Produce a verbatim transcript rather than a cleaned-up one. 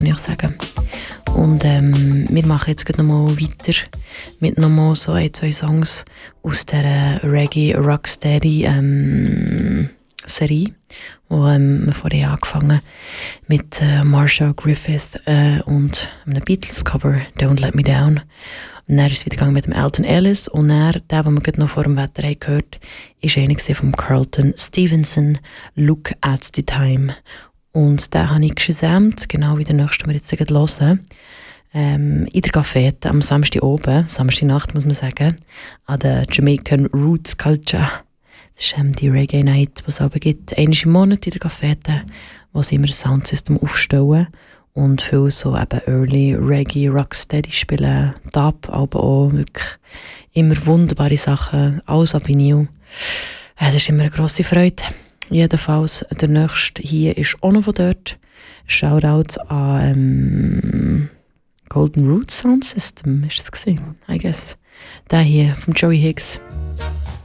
ich sagen. Und ähm, wir machen jetzt gleich nochmal weiter mit nochmal so ein, zwei Songs aus der Reggae Rocksteady ähm, Serie, wo ähm, wir vorher angefangen mit äh, Marshall Griffith äh, und einem Beatles-Cover «Don't Let Me Down». Und dann ist es wieder gegangen mit dem Elton Ellis und dann, der, den wir gerade noch vor dem Wetter haben gehört, ist einer von Carlton Stevenson, «Look at the Time». Und den habe ich gesamt, genau wie der nächste, den wir jetzt hören. Ähm, in der Cafete am Samstag oben, Samstagnacht muss man sagen, an der Jamaican Roots Culture. Das ist ähm, die Reggae Night, die es aber gibt, einmal im Monat in der Cafete, wo sie immer ein Soundsystem aufstellen und viel so eben Early Reggae, Rocksteady spielen, Dub, aber auch wirklich immer wunderbare Sachen, alles ab Vinyl. Äh, das ist immer eine grosse Freude. Jedenfalls, der nächste hier ist auch noch von dort. Shoutout an ähm, Golden Root Sound System, ist das gewesen, I guess. Der hier, von Joey Higgs.